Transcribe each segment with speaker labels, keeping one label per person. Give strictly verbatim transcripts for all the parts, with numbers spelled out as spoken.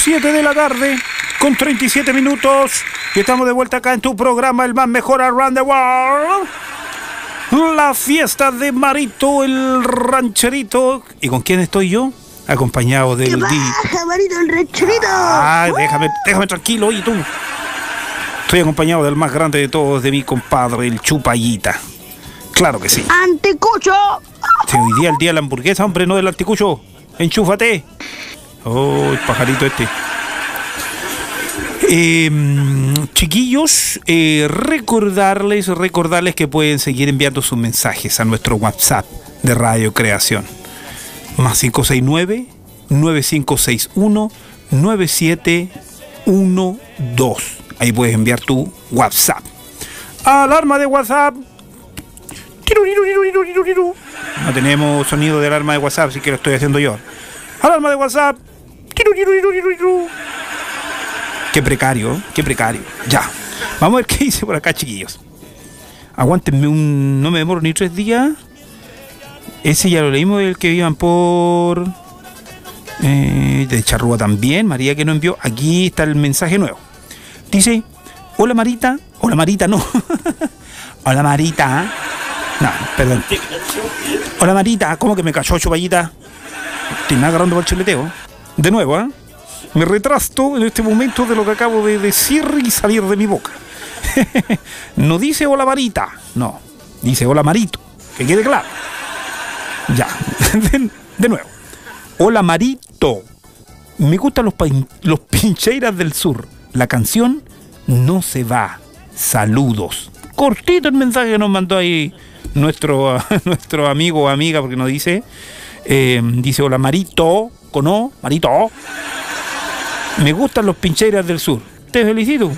Speaker 1: siete de la tarde, con treinta y siete minutos. Y estamos de vuelta acá en tu programa, el más mejor around the world. La fiesta de Marito, el rancherito. ¿Y con quién estoy yo? Acompañado del...
Speaker 2: ¿Qué baja, Marito, el rancherito?
Speaker 1: Ay, déjame, déjame tranquilo, oye tú. Estoy acompañado del más grande de todos, de mi compadre, el Chupallita. Claro que sí.
Speaker 2: ¡Anticucho!
Speaker 1: Sí, hoy día el día de la hamburguesa, hombre, no del anticucho. Enchúfate. Oh, el pajarito este. Eh, chiquillos, eh, recordarles, recordarles que pueden seguir enviando sus mensajes a nuestro WhatsApp de Radio Creación. Más cinco seis nueve, nueve cinco seis uno, nueve siete uno dos. Ahí puedes enviar tu WhatsApp. Alarma de WhatsApp. No tenemos sonido de alarma de WhatsApp, así que lo estoy haciendo yo. Alarma de WhatsApp. Qué precario, qué precario. Ya. Vamos a ver qué dice por acá, chiquillos. Aguántenme un... No me demoro ni tres días. Ese ya lo leímos, el que vivan por... Eh, de Charrúa también. María que no envió. Aquí está el mensaje nuevo. Dice, hola Marita. Hola Marita, no. Hola Marita. No, perdón. Hola Marita, ¿cómo que me cayó, Chupallita? Estoy agarrando por el chuleteo. De nuevo, ¿eh? Me retrasto en este momento de lo que acabo de decir y salir de mi boca. No dice hola Marita, no. Dice hola Marito, que quede claro. Ya, de, de nuevo. Hola Marito. Me gustan los, los Pincheiras del Sur. La canción No se va. Saludos. Cortito el mensaje que nos mandó ahí nuestro, nuestro amigo o amiga, porque nos dice, eh, dice hola Marito, con O, Marito. Me gustan los Pincheiras del Sur. Te felicito.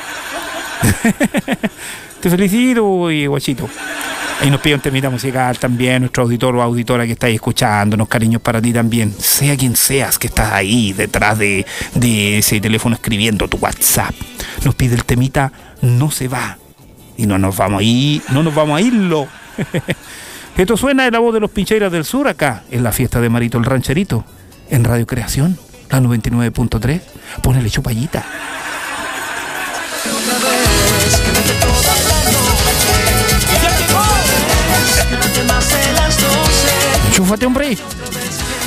Speaker 1: Te felicito, y guachito. Ahí nos pide un temita musical también, nuestro auditor o auditora que estáis escuchándonos, cariños para ti también. Sea quien seas que estás ahí detrás de, de ese teléfono escribiendo tu WhatsApp. Nos pide el temita No se va. Y no nos vamos a ir, no nos vamos a irlo. Esto suena de la voz de los Pincheiras del Sur acá, en la fiesta de Marito el Rancherito, en Radio Creación, la noventa y nueve punto tres. Ponele, Chupallita. Enchúfate, hombre.